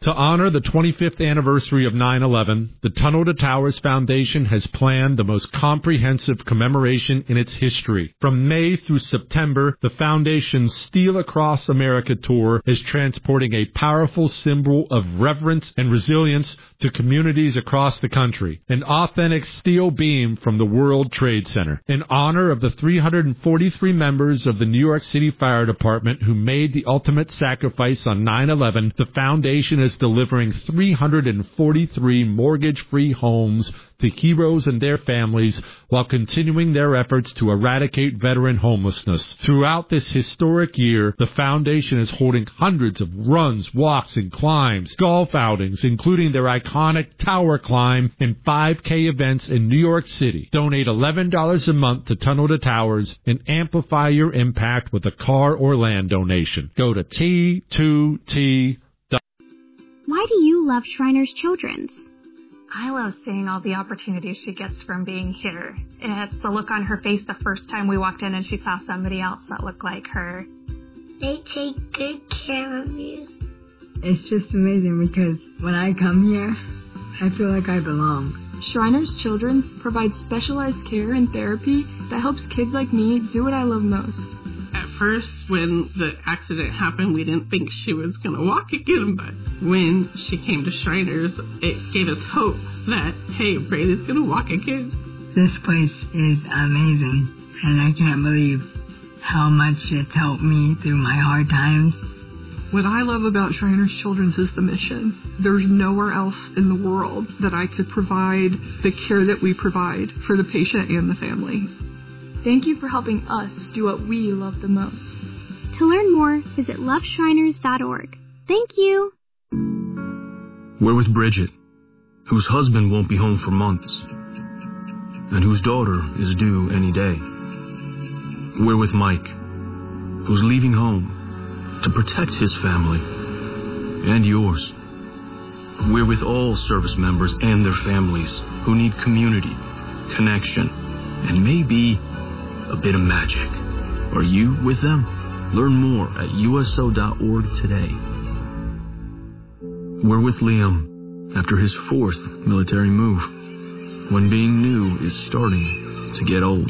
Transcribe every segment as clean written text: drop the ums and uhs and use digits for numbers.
To honor the 25th anniversary of 9/11, the Tunnel to Towers Foundation has planned the most comprehensive commemoration in its history. From May through September, the foundation's Steel Across America tour is transporting a powerful symbol of reverence and resilience to communities across the country. An authentic steel beam from the World Trade Center. In honor of the 343 members of the New York City Fire Department who made the ultimate sacrifice on 9/11, the foundation is delivering 343 mortgage-free homes to heroes and their families while continuing their efforts to eradicate veteran homelessness. Throughout this historic year, the foundation is holding hundreds of runs, walks, and climbs, golf outings, including their iconic Tower Climb and 5K events in New York City. Donate $11 a month to Tunnel to Towers and amplify your impact with a car or land donation. Go to T2T. Why do you love Shriners Children's? I love seeing all the opportunities she gets from being here. It's the look on her face the first time we walked in and she saw somebody else that looked like her. They take good care of you. It's just amazing because when I come here, I feel like I belong. Shriners Children's provides specialized care and therapy that helps kids like me do what I love most. At first, when the accident happened, we didn't think she was going to walk again, but when she came to Shriners, it gave us hope that, hey, Braylee's going to walk again. This place is amazing, and I can't believe how much it's helped me through my hard times. What I love about Shriners Children's is the mission. There's nowhere else in the world that I could provide the care that we provide for the patient and the family. Thank you for helping us do what we love the most. To learn more, visit loveshriners.org. Thank you. We're with Bridget, whose husband won't be home for months, and whose daughter is due any day. We're with Mike, who's leaving home to protect his family and yours. We're with all service members and their families who need community, connection, and maybe a bit of magic. Are you with them? Learn more at USO.org today. We're with Liam after his 4th military move, when being new is starting to get old.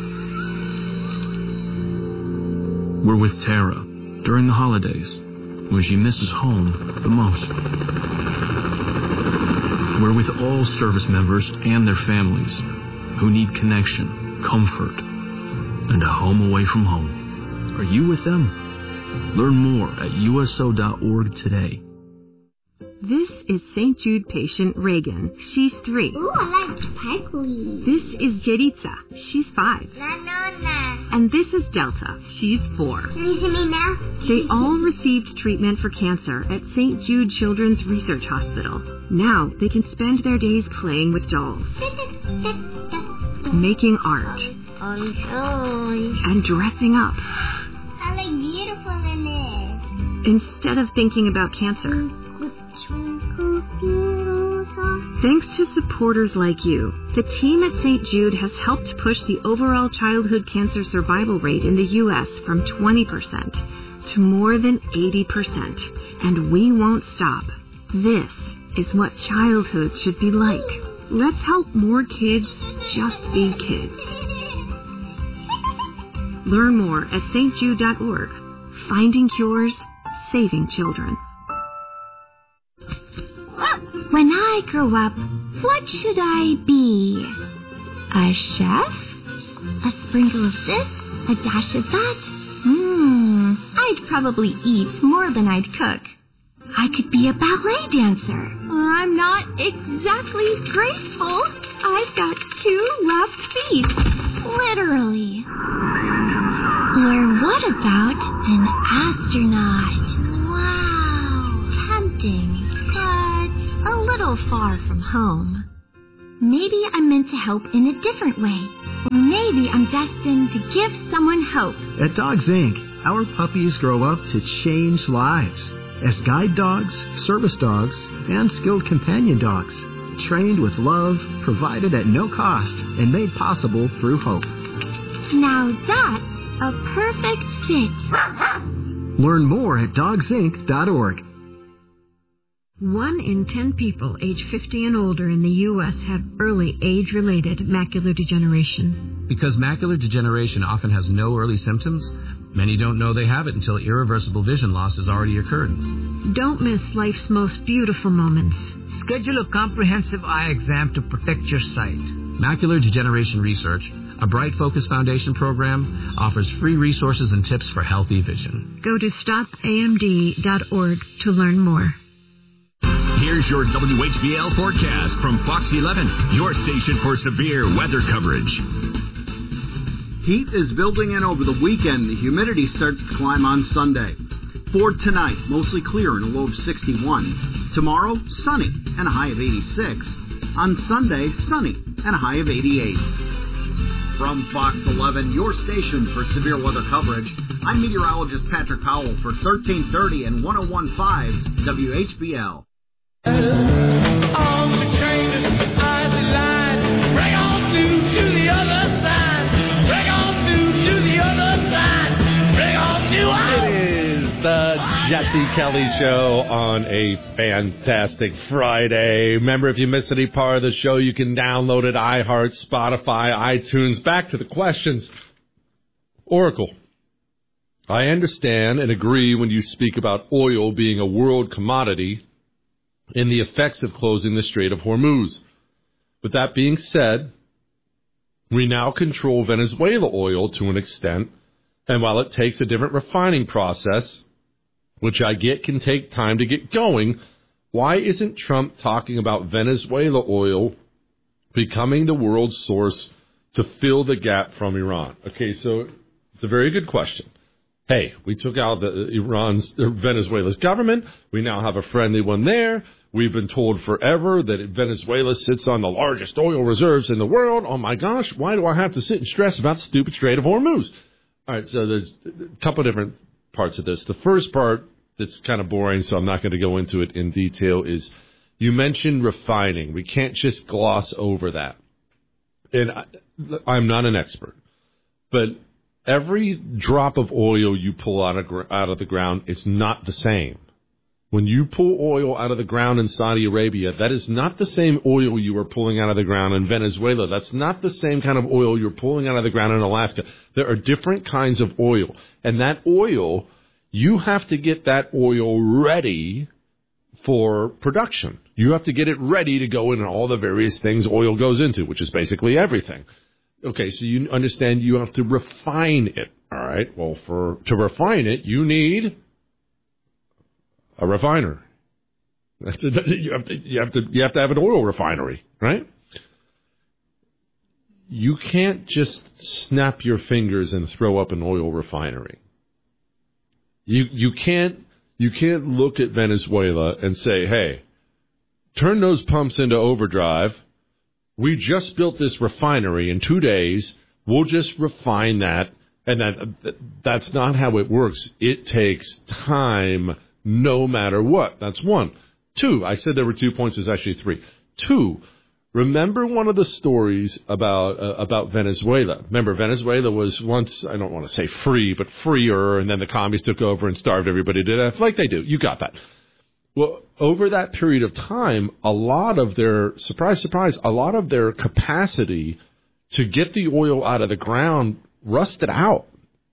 We're with Tara during the holidays, when she misses home the most. We're with all service members and their families who need connection, comfort, and a home away from home. Are you with them? Learn more at USO.org today. This is St. Jude patient Reagan. She's 3. Ooh, I like sparkly. This is Jeritza. She's 5. Nana. And this is Delta. She's 4. Can you see me now? They all received treatment for cancer at St. Jude Children's Research Hospital. Now they can spend their days playing with dolls, making art, and dressing up. How beautiful it is. Instead of thinking about cancer. Thanks to supporters like you, the team at St. Jude has helped push the overall childhood cancer survival rate in the U.S. from 20% to more than 80%. And we won't stop. This is what childhood should be like. Let's help more kids just be kids. Learn more at stjude.org. Finding cures, saving children. When I grow up, what should I be? A chef? A sprinkle of this? A dash of that? I'd probably eat more than I'd cook. I could be a ballet dancer. I'm not exactly graceful. I've got 2 left feet. Literally. Or what about an astronaut? Wow. Tempting. A little far from home. Maybe I'm meant to help in a different way. Or maybe I'm destined to give someone hope. At Dogs Inc., our puppies grow up to change lives as guide dogs, service dogs, and skilled companion dogs, trained with love, provided at no cost, and made possible through hope. Now that's a perfect fit. Learn more at dogsinc.org. 1 in 10 people age 50 and older in the U.S. have early age-related macular degeneration. Because macular degeneration often has no early symptoms, many don't know they have it until irreversible vision loss has already occurred. Don't miss life's most beautiful moments. Schedule a comprehensive eye exam to protect your sight. Macular Degeneration Research, a Bright Focus Foundation program, offers free resources and tips for healthy vision. Go to stopamd.org to learn more. Here's your WHBL forecast from Fox 11, your station for severe weather coverage. Heat is building in over the weekend. The humidity starts to climb on Sunday. For tonight, mostly clear and a low of 61. Tomorrow, sunny and a high of 86. On Sunday, sunny and a high of 88. From Fox 11, your station for severe weather coverage, I'm meteorologist Patrick Powell for 1330 and 101.5 WHBL. On the train, eyes aligned. Bring on through to the other side. Bring on through to the other side. Bring on through. It is the Jesse Kelly Show on a fantastic Friday. Remember, if you missed any part of the show, you can download it, iHeart, Spotify, iTunes. Back to the questions. Oracle. I understand and agree when you speak about oil being a world commodity in the effects of closing the Strait of Hormuz. With that being said, we now control Venezuela oil to an extent, and while it takes a different refining process, which I get can take time to get going, why isn't Trump talking about Venezuela oil becoming the world's source to fill the gap from Iran? Okay, so it's a very good question. Hey, we took out Venezuela's government. We now have a friendly one there. We've been told forever that Venezuela sits on the largest oil reserves in the world. Oh, my gosh, why do I have to sit and stress about the stupid Strait of Hormuz? All right, so there's a couple of different parts of this. The first part that's kind of boring, so I'm not going to go into it in detail, is you mentioned refining. We can't just gloss over that. And I'm not an expert, but every drop of oil you pull out of the ground, it's not the same. When you pull oil out of the ground in Saudi Arabia, that is not the same oil you are pulling out of the ground in Venezuela. That's not the same kind of oil you're pulling out of the ground in Alaska. There are different kinds of oil. And that oil, you have to get that oil ready for production. You have to get it ready to go in all the various things oil goes into, which is basically everything. Okay, so you understand you have to refine it, all right? Well, to refine it, you need a refiner. You have to have an oil refinery, right? You can't just snap your fingers and throw up an oil refinery. You can't look at Venezuela and say, "Hey, turn those pumps into overdrive. We just built this refinery in 2 days. We'll just refine that." And that's not how it works. It takes time no matter what. That's one. Two, I said there were 2 points. There's actually three. Two, remember one of the stories about Venezuela. Remember, Venezuela was once, I don't want to say free, but freer, and then the commies took over and starved everybody to death, like they do. You got that. Well, over that period of time, a lot of their, surprise, surprise, a lot of their capacity to get the oil out of the ground rusted out.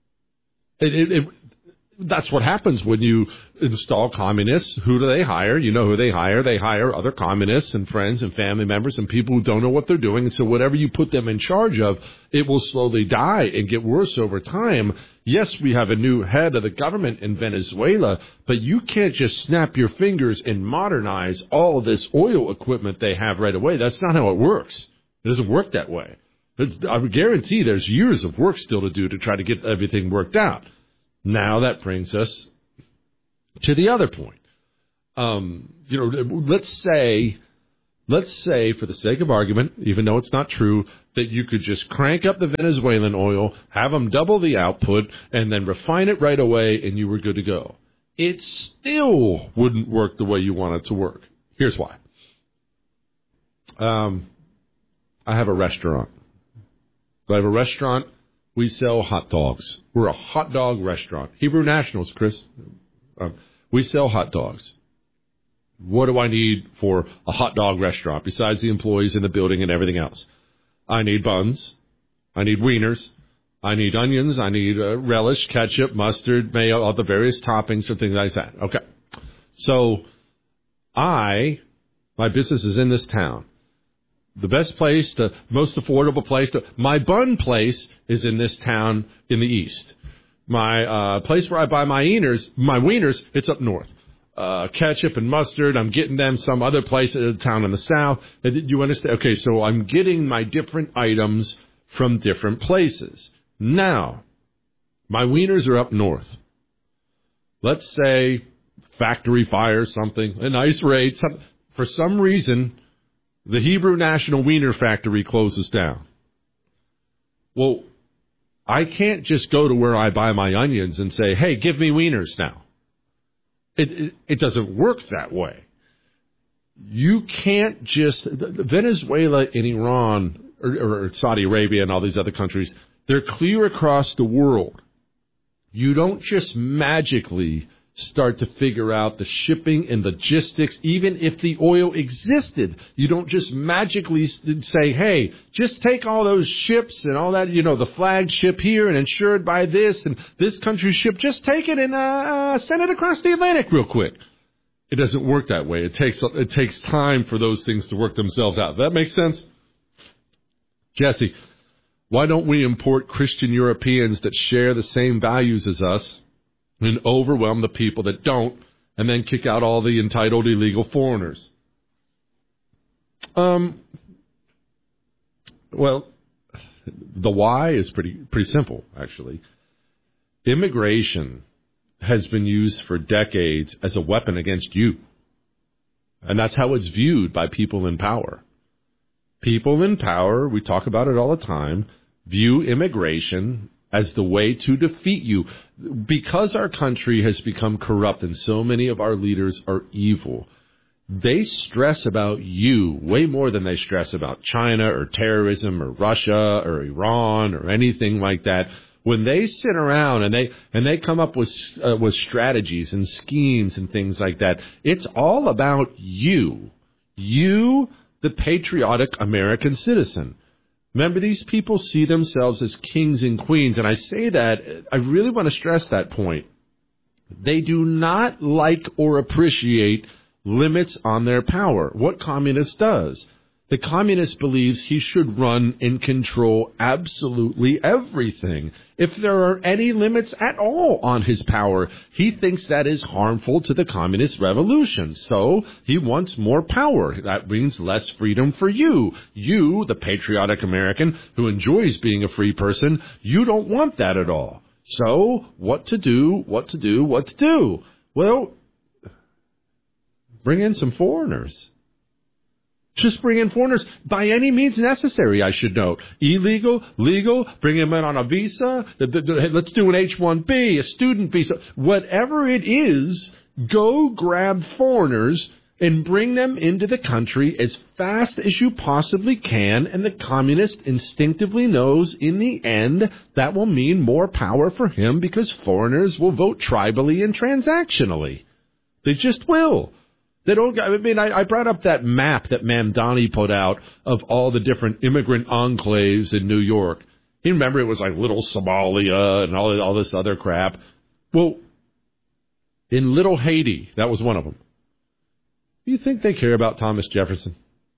That's what happens when you install communists. Who do they hire? You know who they hire. They hire other communists and friends and family members and people who don't know what they're doing. And so whatever you put them in charge of, it will slowly die and get worse over time. Yes, we have a new head of the government in Venezuela, but you can't just snap your fingers and modernize all of this oil equipment they have right away. That's not how it works. It doesn't work that way. I would guarantee there's years of work still to do to try to get everything worked out. Now that brings us to the other point. Let's say for the sake of argument, even though it's not true, that you could just crank up the Venezuelan oil, have them double the output, and then refine it right away, and you were good to go. It still wouldn't work the way you want it to work. Here's why. I have a restaurant. I have a restaurant. We sell hot dogs. We're a hot dog restaurant. Hebrew Nationals, Chris. We sell hot dogs. What do I need for a hot dog restaurant besides the employees in the building and everything else? I need buns. I need wieners. I need onions. I need relish, ketchup, mustard, mayo, all the various toppings or things like that. Okay. So my business is in this town. The best place, the most affordable place, my bun place is in this town in the east. My place where I buy my wieners, it's up north. Ketchup and mustard, I'm getting them some other place in the town in the south. Do you understand? Okay, so I'm getting my different items from different places. Now, my wieners are up north. Let's say factory fire, something, a nice raid. For some reason, the Hebrew National Wiener Factory closes down. Well, I can't just go to where I buy my onions and say, hey, give me wieners now. It doesn't work that way. You can't just, Venezuela and Iran or Saudi Arabia and all these other countries, they're clear across the world. You don't just magically start to figure out the shipping and logistics, even if the oil existed. You don't just magically say, hey, just take all those ships and all that, the flagship here and insured by this and this country's ship, just take it and send it across the Atlantic real quick. It doesn't work that way. It takes time for those things to work themselves out. That makes sense? Jesse, why don't we import Christian Europeans that share the same values as us and overwhelm the people that don't, and then kick out all the entitled illegal foreigners? Well, the why is pretty simple, actually. Immigration has been used for decades as a weapon against you. And that's how it's viewed by people in power. People in power, we talk about it all the time, view immigration as the way to defeat you. Because our country has become corrupt and so many of our leaders are evil, they stress about you way more than they stress about China or terrorism or Russia or Iran or anything like that. When they sit around and they come up with strategies and schemes and things like that, it's all about you, the patriotic American citizen. Remember, these people see themselves as kings and queens, and I say that, I really want to stress that point. They do not like or appreciate limits on their power. What communist does? The communist believes he should run and control absolutely everything. If there are any limits at all on his power, he thinks that is harmful to the communist revolution. So he wants more power. That means less freedom for you. You, the patriotic American who enjoys being a free person, you don't want that at all. So what to do? Well, bring in some foreigners. Just bring in foreigners by any means necessary, I should note. Illegal, legal, bring them in on a visa. Let's do an H-1B, a student visa. Whatever it is, go grab foreigners and bring them into the country as fast as you possibly can. And the communist instinctively knows in the end that will mean more power for him because foreigners will vote tribally and transactionally. They just will. They don't. I mean, I brought up that map that Mamdani put out of all the different immigrant enclaves in New York. You remember it was like Little Somalia and all this other crap. Well, in Little Haiti, that was one of them. Do you think they care about Thomas Jefferson?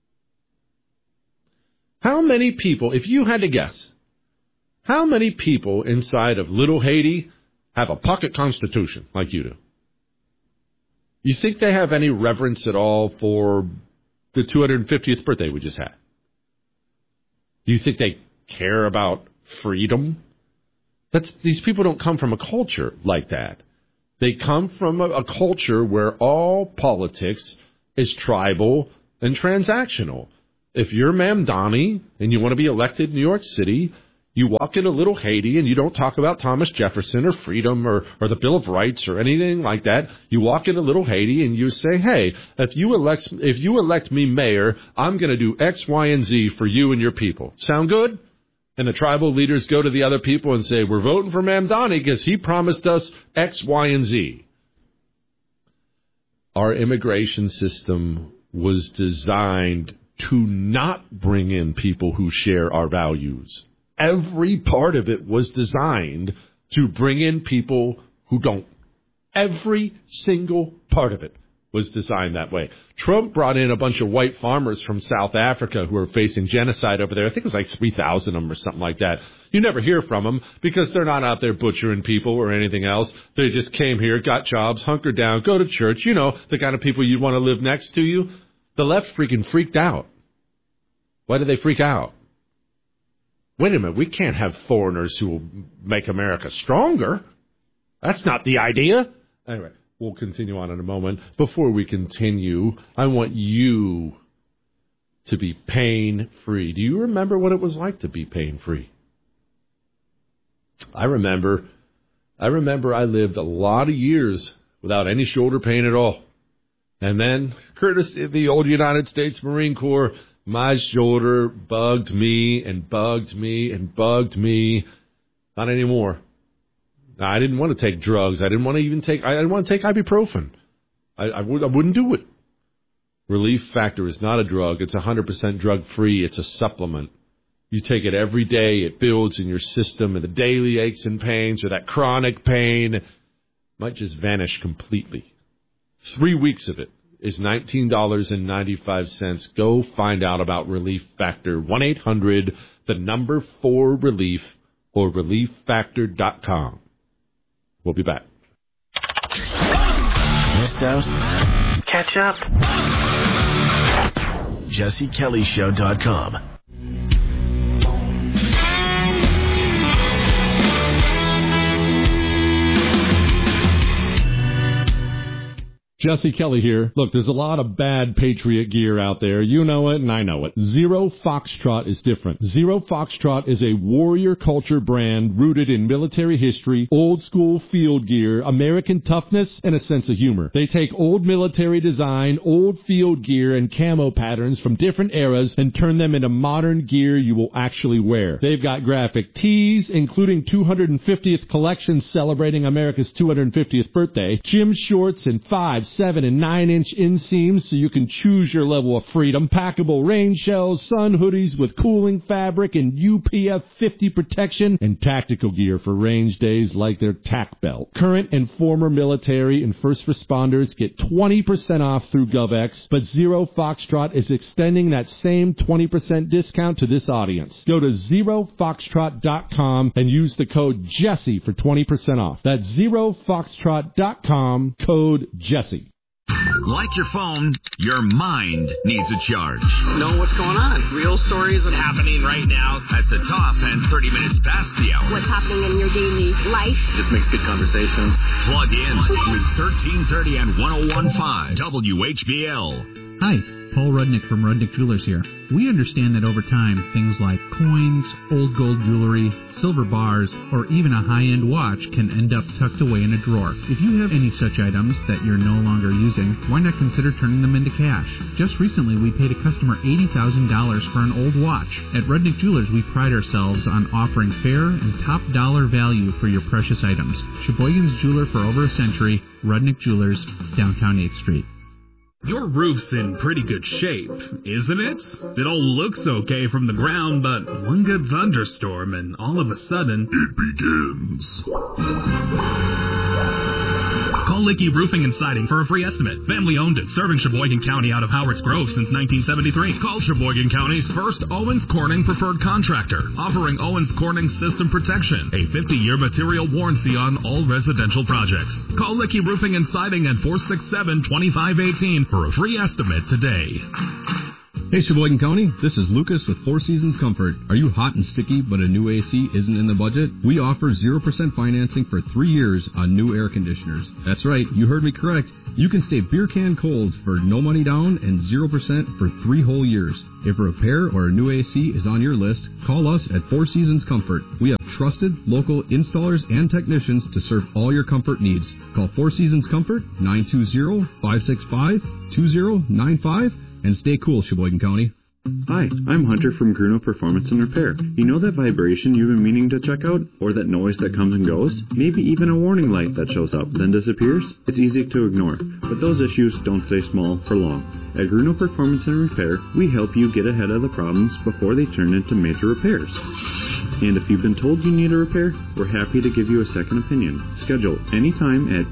How many people, if you had to guess, how many people inside of Little Haiti have a pocket constitution like you do? You think they have any reverence at all for the 250th birthday we just had? Do you think they care about freedom? These people don't come from a culture like that. They come from a culture where all politics is tribal and transactional. If you're Mamdani and you want to be elected in New York City, you walk into Little Haiti and you don't talk about Thomas Jefferson or freedom or the Bill of Rights or anything like that. You walk into Little Haiti and you say, hey, if you elect me mayor, I'm going to do X, Y, and Z for you and your people. Sound good? And the tribal leaders go to the other people and say, we're voting for Mamdani because he promised us X, Y, and Z. our immigration system was designed to not bring in people who share our values. Every part of it was designed to bring in people who don't. Every single part of it was designed that way. Trump brought in a bunch of white farmers from South Africa who are facing genocide over there. I think it was like 3,000 of them or something like that. You never hear from them because they're not out there butchering people or anything else. They just came here, got jobs, hunkered down, go to church. You know, the kind of people you want to live next to you. The left freaked out. Why did they freak out? Wait a minute, we can't have foreigners who will make America stronger. That's not the idea. Anyway, we'll continue on in a moment. Before we continue, I want you to be pain-free. Do you remember what it was like to be pain-free? I remember I lived a lot of years without any shoulder pain at all. And then, courtesy of the old United States Marine Corps, my shoulder bugged me and bugged me and bugged me. Not anymore. I didn't want to take drugs. I didn't want to take ibuprofen. I wouldn't do it. Relief Factor is not a drug. It's 100% drug-free. It's a supplement. You take it every day. It builds in your system, and the daily aches and pains or that chronic pain might just vanish completely. 3 weeks of it is $19.95. Go find out about Relief Factor. 1-800-4RELIEF or ReliefFactor.com. We'll be back. Missed out? Catch up. JesseKellyShow.com. Jesse Kelly here. Look, there's a lot of bad Patriot gear out there. You know it, and I know it. Zero Foxtrot is different. Zero Foxtrot is a warrior culture brand rooted in military history, old school field gear, American toughness, and a sense of humor. They take old military design, old field gear, and camo patterns from different eras and turn them into modern gear you will actually wear. They've got graphic tees, including 250th collections celebrating America's 250th birthday, gym shorts, and 5, 7, and 9-inch inseams so you can choose your level of freedom, packable rain shells, sun hoodies with cooling fabric and UPF 50 protection, and tactical gear for range days like their TAC belt. Current and former military and first responders get 20% off through GovX, but Zero Foxtrot is extending that same 20% discount to this audience. Go to ZeroFoxtrot.com and use the code Jesse for 20% off. That's ZeroFoxtrot.com, code Jesse. Like your phone, your mind needs a charge. Know what's going on. Real stories are happening right now. At the top and 30 minutes past the hour. What's happening in your daily life. Just makes good conversation. Plug in with 1330 and 101.5 WHBL. Hi, Paul Rudnick from Rudnick Jewelers here. We understand that over time, things like coins, old gold jewelry, silver bars, or even a high-end watch can end up tucked away in a drawer. If you have any such items that you're no longer using, why not consider turning them into cash? Just recently, we paid a customer $80,000 for an old watch. At Rudnick Jewelers, we pride ourselves on offering fair and top dollar value for your precious items. Sheboygan's jeweler for over a century, Rudnick Jewelers, downtown 8th Street. Your roof's in pretty good shape, isn't it? It all looks okay from the ground, but one good thunderstorm and all of a sudden, it begins. Call Licky Roofing and Siding for a free estimate. Family owned and serving Sheboygan County out of Howard's Grove since 1973. Call Sheboygan County's first Owens Corning preferred contractor, offering Owens Corning system protection, a 50-year material warranty on all residential projects. Call Licky Roofing and Siding at 467-2518 for a free estimate today. Hey Sheboygan County, this is Lucas with Four Seasons Comfort. Are you hot and sticky but a new AC isn't in the budget? We offer 0% financing for 3 years on new air conditioners. That's right, you heard me correct. You can stay beer can cold for no money down and 0% for 3 whole years. If a repair or a new AC is on your list, call us at Four Seasons Comfort. We have trusted local installers and technicians to serve all your comfort needs. Call Four Seasons Comfort, 920-565-2095. And stay cool, Sheboygan County. Hi, I'm Hunter from Gruno Performance and Repair. You know that vibration you've been meaning to check out? Or that noise that comes and goes? Maybe even a warning light that shows up, then disappears? It's easy to ignore, but those issues don't stay small for long. At Gruno Performance and Repair, we help you get ahead of the problems before they turn into major repairs. And if you've been told you need a repair, we're happy to give you a second opinion. Schedule anytime at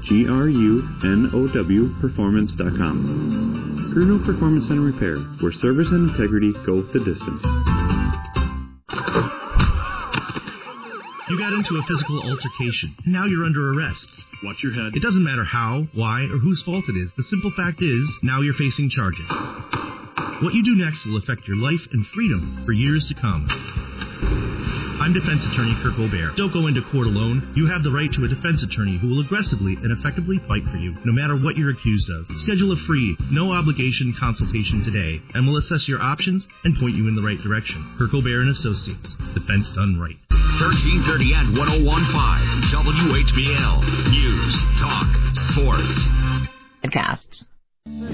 grunowperformance.com. Gruno Performance and Repair, where service and integrity go the distance. You got into a physical altercation. Now you're under arrest. Watch your head. It doesn't matter how, why, or whose fault it is. The simple fact is, now you're facing charges. What you do next will affect your life and freedom for years to come. I'm defense attorney Kirk Aubert. Don't go into court alone. You have the right to a defense attorney who will aggressively and effectively fight for you, no matter what you're accused of. Schedule a free, no-obligation consultation today, and we'll assess your options and point you in the right direction. Kirk Aubert and Associates. Defense done right. 1330 and 101.5 WHBL. News, talk, sports. Podcasts.